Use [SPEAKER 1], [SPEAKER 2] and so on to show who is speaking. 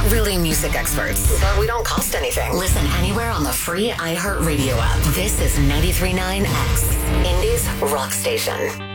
[SPEAKER 1] not really music experts, but we don't cost anything. Listen anywhere on the free iHeartRadio app. This is 93.9 X, Indy's rock station.